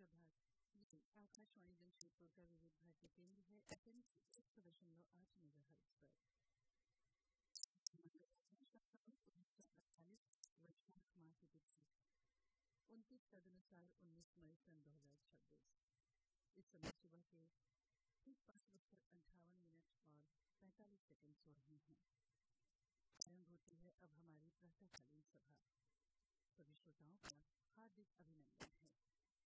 सुप्रभात। ये आकाशवाणी जमशेदपुर का विविध भारती केंद्र है। FM 100.8 मेगाहर्ट्ज पर। वैशाख माह की तिथि 29 तदनुसार 19 मई सन 2026। इस समय सुबह के 5:58 और 45 सेकंड हो रहे हैं। आरंभ होती है अब हमारी प्रातःकालीन सभा। सभी श्रोताओं का हार्दिक अभिनंदन है।